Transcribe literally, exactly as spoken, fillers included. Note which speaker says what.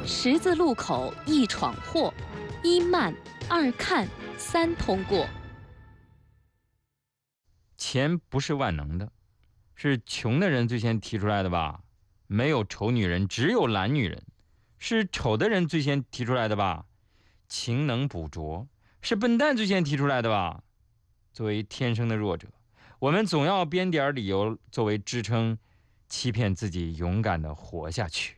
Speaker 1: 十字路口一闯祸，一慢二看三通过。
Speaker 2: 钱不是万能的，是穷的人最先提出来的吧？没有丑女人，只有懒女人。是丑的人最先提出来的吧？勤能补拙。是笨蛋最先提出来的吧？作为天生的弱者，我们总要编点理由作为支撑，欺骗自己勇敢地活下去。